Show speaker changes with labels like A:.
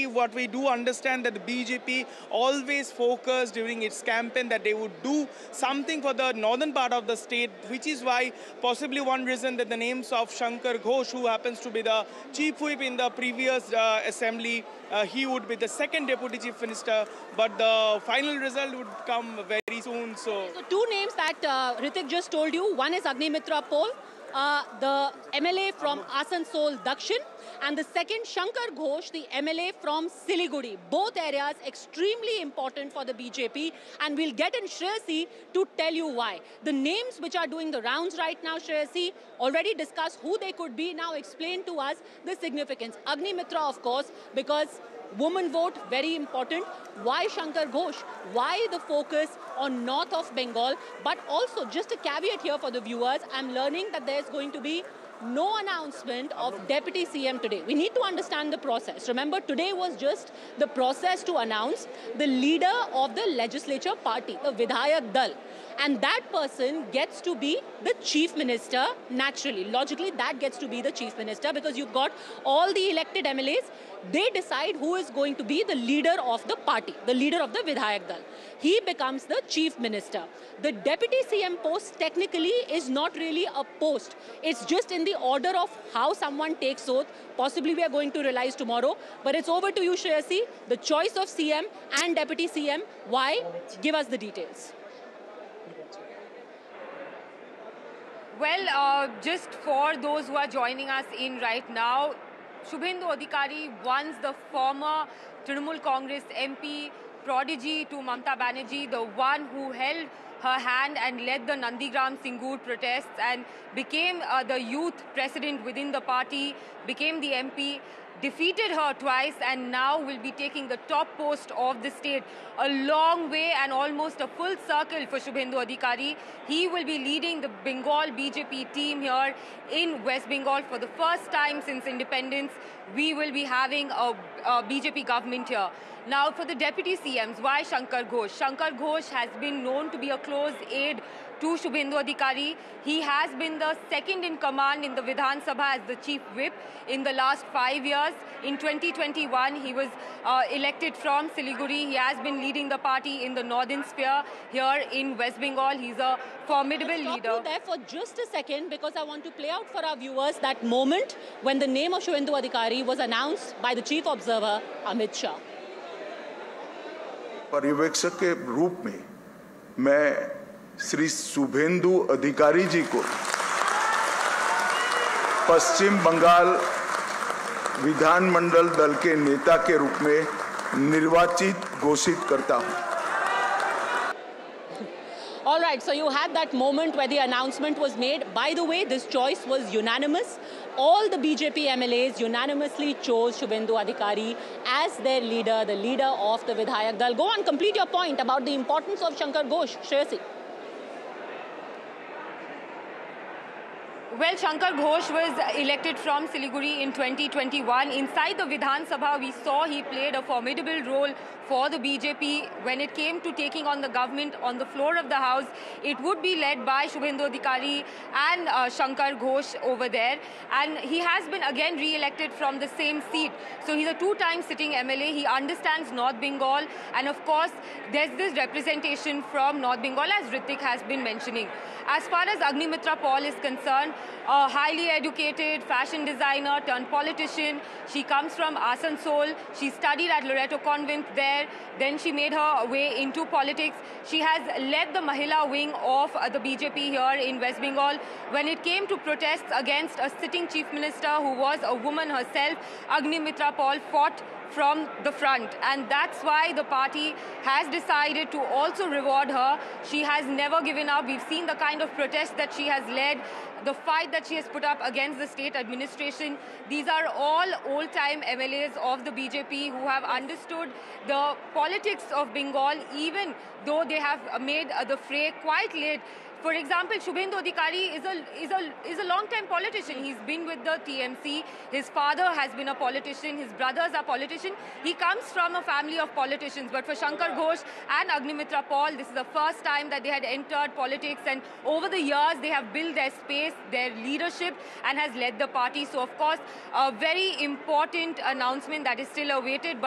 A: what we do understand that the BJP always focused during its campaign that they would do something for the northern part of the state, which is why possibly one reason that the names of Shankar Ghosh, who happens to be the chief whip in the previous assembly, he would be the second deputy chief minister, but the final result would come very soon. So
B: two names that Hrithik just told you. One is Agnimitra Pol, the MLA from Asansol Dakshin, and the second Shankar Ghosh, the MLA from Siliguri. Both areas extremely important for the BJP, and we'll get in Shreyasi to tell you why. The names which are doing the rounds right now, Shreyasi, already discussed who they could be. Now explain to us the significance. Agnimitra, of course, because woman vote, very important. Why Shankar Ghosh? Why the focus on north of Bengal? But also, just a caveat here for the viewers, I'm learning that there's going to be no announcement of Deputy CM today. We need to understand the process. Remember, today was just the process to announce the leader of the legislature party, the Vidhayak Dal. And that person gets to be the chief minister, naturally. Logically, that gets to be the chief minister because you've got all the elected MLAs. They decide who is going to be the leader of the party, the leader of the Vidhayak Dal. He becomes the chief minister. The deputy CM post technically is not really a post. It's just in the order of how someone takes oath. Possibly we are going to realize tomorrow. But it's over to you, Shreyasi. The choice of CM and deputy CM. Why? Give us the details.
C: Well, just for those who are joining us in right now, Shubhendu Adhikari, once the former Trinamool Congress MP, prodigy to Mamata Banerjee, the one who held her hand and led the Nandigram Singur protests and became the youth president within the party, became the MP, defeated her twice and now will be taking the top post of the state. A long way and almost a full circle for Shubhendu Adhikari. He will be leading the Bengal BJP team here in West Bengal for the first time since independence. We will be having a BJP government here. Now for the deputy CMs, why Shankar Ghosh? Shankar Ghosh has been known to be a close aide to Shubhendu Adhikari. He has been the second in command in the Vidhan Sabha as the chief whip in the last 5 years. In 2021, he was elected from Siliguri. He has been leading the party in the northern sphere here in West Bengal. He's a formidable leader.
B: Stop you there for just a second because I want to play out for our viewers that moment when the name of Shubhendu Adhikari was announced by the chief observer, Amit Shah.
D: पर्यवेक्षक के रूप में मैं श्री शुभेंदु अधिकारी जी को पश्चिम बंगाल विधानमंडल दल के नेता के रूप में निर्वाचित घोषित करता हूं.
B: All right, so you had that moment where the announcement was made. By the way, this choice was unanimous. All the BJP MLAs unanimously chose Shubhendu Adhikari as their leader, the leader of the Vidhayak Dal. Go on, complete your point about the importance of Shankar Ghosh. Shreyasi.
C: Well, Shankar Ghosh was elected from Siliguri in 2021. Inside the Vidhan Sabha, we saw he played a formidable role for the BJP. When it came to taking on the government on the floor of the house, it would be led by Shubhendu Adhikari and Shankar Ghosh over there. And he has been again re-elected from the same seat. So he's a two-time sitting MLA. He understands North Bengal. And of course, there's this representation from North Bengal, as Hrithik has been mentioning. As far as Agnimitra Pol is concerned, a highly educated fashion designer turned politician. She comes from Asansol. She studied at Loreto Convent there. Then she made her way into politics. She has led the Mahila wing of the BJP here in West Bengal. When it came to protests against a sitting chief minister who was a woman herself, Agnimitra Pol fought from the front, and that's why the party has decided to also reward her. She has never given up. We've seen the kind of protest that she has led, the fight that she has put up against the state administration. These are all old-time MLAs of the BJP who have understood the politics of Bengal, even though they have made the fray quite late. For example, Shubhendu Adhikari is a long-time politician. He's been with the TMC. His father has been a politician. His brothers are politicians. He comes from a family of politicians. But for Shankar Ghosh and Agnimitra Pol, this is the first time that they had entered politics. And over the years, they have built their space, their leadership, and has led the party. So, of course, a very important announcement that is still awaited.